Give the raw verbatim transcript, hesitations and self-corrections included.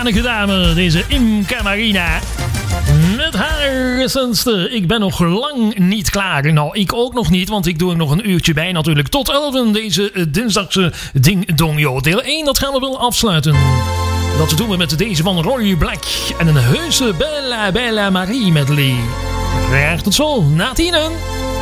onderdanige dame, deze Imca Marina. Met haar recentste Ik ben nog lang niet klaar. Nou, ik ook nog niet, want ik doe er nog een uurtje bij natuurlijk. Tot elf deze dinsdagse Ding Dong Yo. Deel één, dat gaan we wel afsluiten. Dat doen we met deze van Roy Black en een heuse Bella Bella Marie medley. Graag tot zo, na tienen.